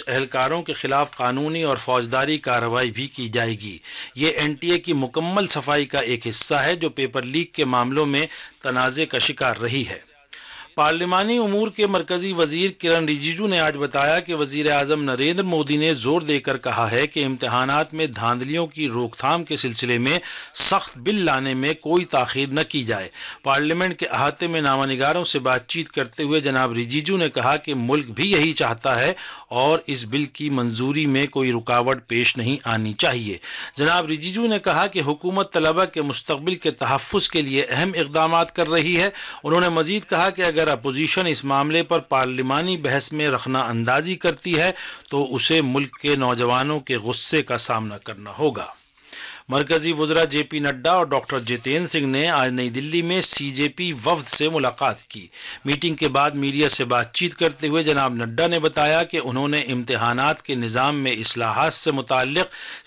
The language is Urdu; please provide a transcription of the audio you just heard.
اہلکاروں کے خلاف قانونی اور فوجداری کارروائی بھی کی جائے گی۔ یہ NTA کی مکمل صفائی کا ایک حصہ ہے جو پیپر لیک کے معاملوں میں تنازع کا شکار رہی ہے۔ پارلیمانی امور کے مرکزی وزیر کرن رجیجو نے آج بتایا کہ وزیر اعظم نریندر مودی نے زور دے کر کہا ہے کہ امتحانات میں دھاندلیوں کی روک تھام کے سلسلے میں سخت بل لانے میں کوئی تاخیر نہ کی جائے۔ پارلیمنٹ کے احاطے میں نامہ نگاروں سے بات چیت کرتے ہوئے جناب رجیجو نے کہا کہ ملک بھی یہی چاہتا ہے اور اس بل کی منظوری میں کوئی رکاوٹ پیش نہیں آنی چاہیے۔ جناب رجیجو نے کہا کہ حکومت طلبہ کے مستقبل کے تحفظ کے لیے اہم اقدامات کر رہی ہے۔ انہوں نے مزید کہا کہ اگر اپوزیشن اس معاملے پر پارلیمانی بحث میں رخنہ اندازی کرتی ہے تو اسے ملک کے نوجوانوں کے غصے کا سامنا کرنا ہوگا۔ مرکزی وزراء JP نڈا اور ڈاکٹر جتیندر سنگھ نے آج نئی دلی میں CJP وفد سے ملاقات کی۔ میٹنگ کے بعد میڈیا سے بات چیت کرتے ہوئے جناب نڈا نے بتایا کہ انہوں نے امتحانات کے نظام میں اصلاحات سے متعلق